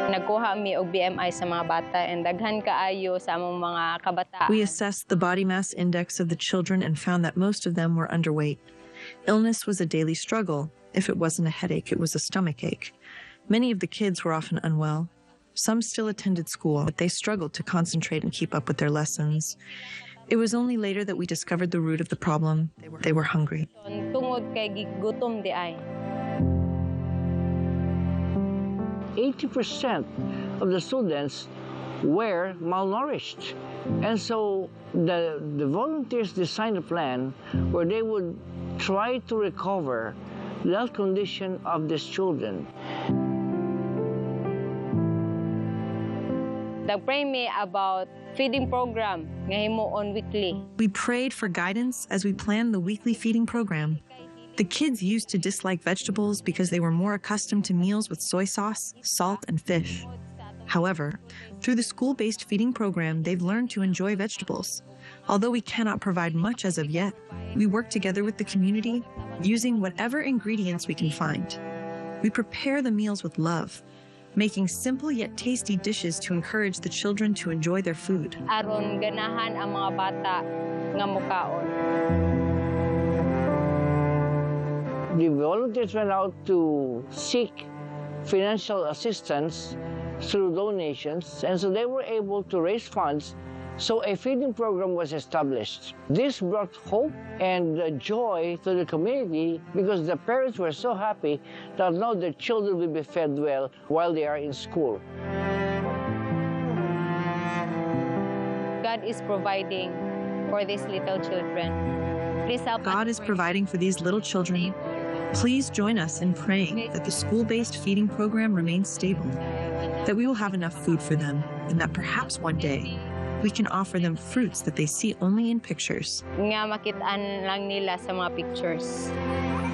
Nagkuha mi og BMI sa mga bata and daghan kaayo sa among mga kabataan. We assessed the body mass index of the children and found that most of them were underweight. Illness was a daily struggle. If it wasn't a headache, it was a stomach ache. Many of the kids were often unwell. Some still attended school, but they struggled to concentrate and keep up with their lessons. It was only later that we discovered the root of the problem. They were hungry. Tungod kay gigutom di ay. 80% of the students were malnourished. And so the volunteers designed a plan where they would try to recover the health condition of these children. Nag-pray me about feeding program nga himuon weekly. We prayed for guidance as we planned the weekly feeding program. The kids used to dislike vegetables because they were more accustomed to meals with soy sauce, salt, and fish. However, through the school-based feeding program, they've learned to enjoy vegetables. Although we cannot provide much as of yet, we work together with the community, using whatever ingredients we can find. We prepare the meals with love, making simple yet tasty dishes to encourage the children to enjoy their food. Aron ganahan ang mga bata nga mukaon. The volunteers went out to seek financial assistance through donations, and so they were able to raise funds, so a feeding program was established. This brought hope and joy to the community because the parents were so happy that now their children will be fed well while they are in school. God is providing for these little children. Please help us. God is providing for these little children. Please join us in praying that the school-based feeding program remains stable, that we will have enough food for them, and that perhaps one day we can offer them fruits that they see only in pictures. Nga makitaan lang nila sa mga pictures.